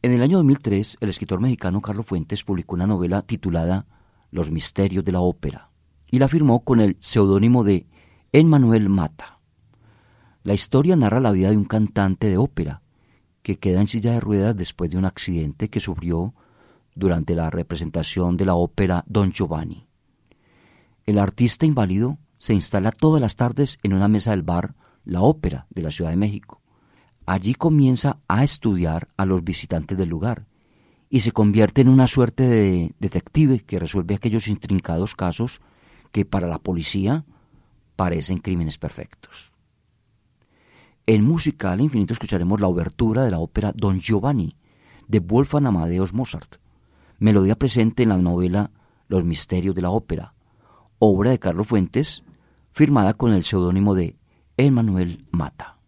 En el año 2003, el escritor mexicano Carlos Fuentes publicó una novela titulada Los misterios de la ópera y la firmó con el seudónimo de Emmanuel Mata. La historia narra la vida de un cantante de ópera que queda en silla de ruedas después de un accidente que sufrió durante la representación de la ópera Don Giovanni. El artista inválido se instala todas las tardes en una mesa del bar La Ópera de la Ciudad de México. Allí comienza a estudiar a los visitantes del lugar y se convierte en una suerte de detective que resuelve aquellos intrincados casos que para la policía parecen crímenes perfectos. En Musical Infinito escucharemos la obertura de la ópera Don Giovanni de Wolfgang Amadeus Mozart, melodía presente en la novela Los misterios de la ópera, obra de Carlos Fuentes, firmada con el seudónimo de Emmanuel Mata.